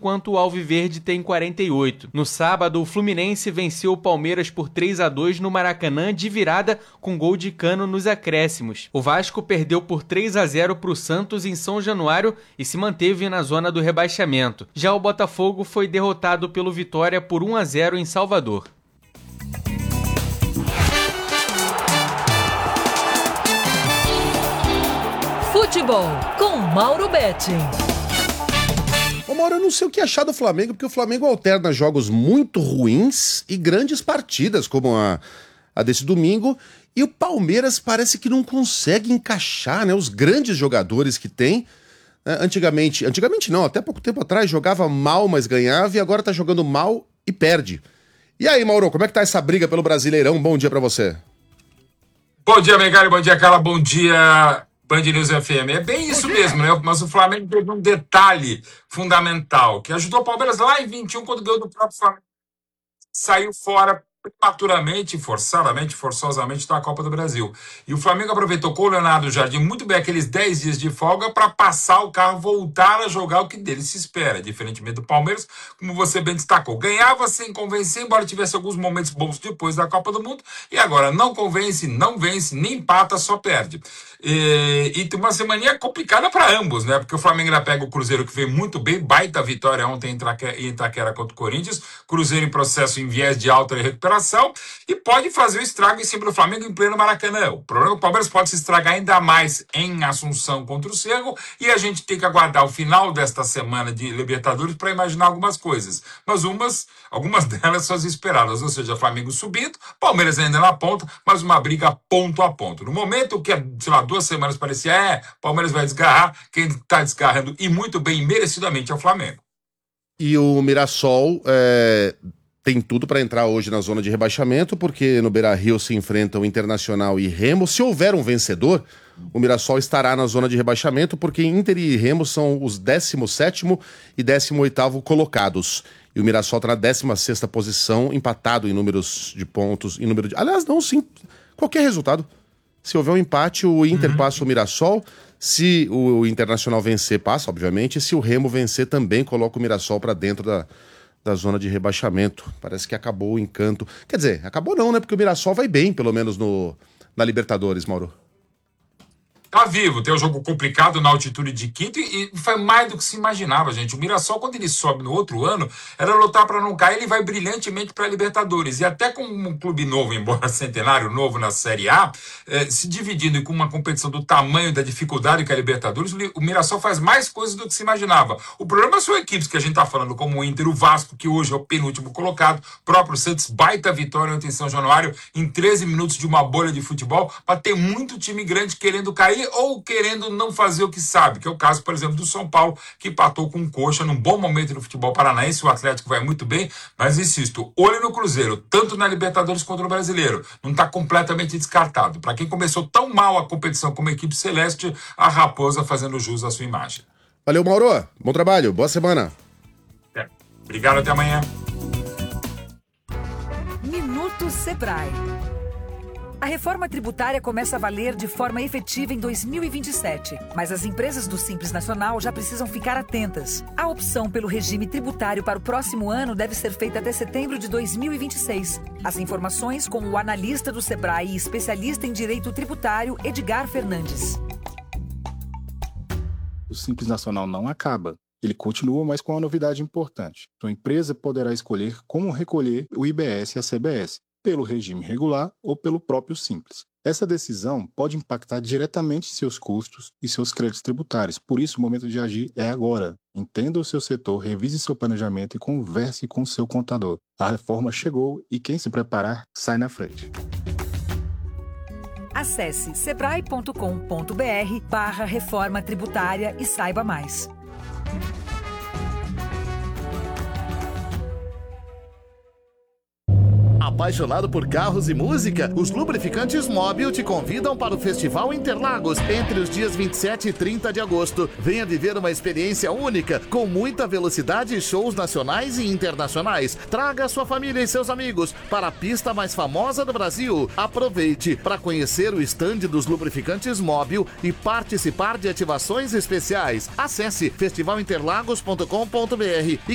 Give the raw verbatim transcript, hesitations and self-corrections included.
enquanto o Alviverde tem quarenta e oito. No sábado, o Fluminense venceu o Palmeiras por três a dois no Maracanã de virada com gol de Cano nos acréscimos. O Vasco perdeu por três a zero para o Santos em São Januário e se manteve na zona do rebaixamento. Já o Botafogo foi derrotado pelo Vitória por um a zero em Salvador. Futebol com Mauro Betting. Ô Mauro, eu não sei o que achar do Flamengo, porque o Flamengo alterna jogos muito ruins e grandes partidas, como a, a desse domingo, e o Palmeiras parece que não consegue encaixar, né, os grandes jogadores que tem. Antigamente, antigamente não, até pouco tempo atrás jogava mal, mas ganhava, e agora tá jogando mal e perde. E aí, Mauro, como é que tá essa briga pelo Brasileirão? Bom dia pra você. Bom dia, Megali, bom dia, Carla, bom dia, Band News F M. É bem isso mesmo, né? Mas o Flamengo teve um detalhe fundamental, que ajudou o Palmeiras lá em vinte e um, quando ganhou do próprio Flamengo. Saiu fora prematuramente, forçadamente, forçosamente da Copa do Brasil. E o Flamengo aproveitou com o Leonardo Jardim muito bem aqueles dez dias de folga para passar o carro, voltar a jogar o que dele se espera, diferentemente do Palmeiras, como você bem destacou. Ganhava sem convencer, embora tivesse alguns momentos bons depois da Copa do Mundo, e agora não convence, não vence, nem empata, só perde. E, e tem uma semaninha complicada para ambos, né? Porque o Flamengo ainda pega o Cruzeiro, que veio muito bem, baita vitória ontem em Itaquera contra o Corinthians, Cruzeiro em processo em viés de alta recuperação, e pode fazer o estrago em cima do Flamengo em pleno Maracanã. O problema é que o Palmeiras pode se estragar ainda mais em Assunção contra o Cerro, e a gente tem que aguardar o final desta semana de Libertadores para imaginar algumas coisas. Mas umas, algumas delas são as esperadas, ou seja, Flamengo subindo, Palmeiras ainda na ponta, mas uma briga ponto a ponto. No momento que, sei lá, duas semanas parecia, é, Palmeiras vai desgarrar, quem está desgarrando, e muito bem, merecidamente, é o Flamengo. E o Mirassol é, tem tudo para entrar hoje na zona de rebaixamento, porque no Beira-Rio se enfrentam Internacional e Remo. Se houver um vencedor, o Mirassol estará na zona de rebaixamento, porque Inter e Remo são os décimo sétimo e décimo oitavo colocados. E o Mirassol está na décima sexta posição, empatado em números de pontos, em número de... Aliás, não, sim, qualquer resultado. Se houver um empate, o Inter uhum. passa o Mirassol. Se o Internacional vencer, passa, obviamente. E se o Remo vencer, também coloca o Mirassol para dentro da, da zona de rebaixamento. Parece que acabou o encanto. Quer dizer, acabou não, né? Porque o Mirassol vai bem, pelo menos no, na Libertadores, Mauro. Tá vivo, tem um jogo complicado na altitude de Quito e foi mais do que se imaginava, gente. O Mirassol, quando ele sobe no outro ano, era lutar para não cair, ele vai brilhantemente para a Libertadores. E até com um clube novo, embora centenário novo na Série A, eh, se dividindo e com uma competição do tamanho da dificuldade que é a Libertadores, o Mirassol faz mais coisas do que se imaginava. O problema são equipes que a gente tá falando, como o Inter, o Vasco, que hoje é o penúltimo colocado, próprio Santos, baita vitória ontem em São Januário, em treze minutos de uma bolha de futebol, para ter muito time grande querendo cair ou querendo não fazer o que sabe, que é o caso, por exemplo, do São Paulo, que empatou com o Coxa num bom momento no futebol paranaense. O Atlético vai muito bem, mas insisto, olho no Cruzeiro, tanto na Libertadores quanto no Brasileiro, não está completamente descartado. Para quem começou tão mal a competição como a equipe celeste, a Raposa fazendo jus à sua imagem. Valeu, Mauro, bom trabalho, boa semana. É. Obrigado, até amanhã. Minuto Sebrae. A reforma tributária começa a valer de forma efetiva em dois mil e vinte e sete, mas as empresas do Simples Nacional já precisam ficar atentas. A opção pelo regime tributário para o próximo ano deve ser feita até setembro de dois mil e vinte e seis. As informações com o analista do Sebrae e especialista em direito tributário, Edgar Fernandes. O Simples Nacional não acaba. Ele continua, mas com uma novidade importante. Sua empresa poderá escolher como recolher o I B S e a C B S, pelo regime regular ou pelo próprio Simples. Essa decisão pode impactar diretamente seus custos e seus créditos tributários. Por isso, o momento de agir é agora. Entenda o seu setor, revise seu planejamento e converse com seu contador. A reforma chegou e quem se preparar sai na frente. Acesse sebrae ponto com ponto br barra reforma tributária e saiba mais. Apaixonado por carros e música? Os Lubrificantes Móbil te convidam para o Festival Interlagos entre os dias vinte e sete e trinta de agosto. Venha viver uma experiência única, com muita velocidade e shows nacionais e internacionais. Traga sua família e seus amigos para a pista mais famosa do Brasil. Aproveite para conhecer o estande dos Lubrificantes Móbil e participar de ativações especiais. Acesse festival interlagos ponto com ponto br e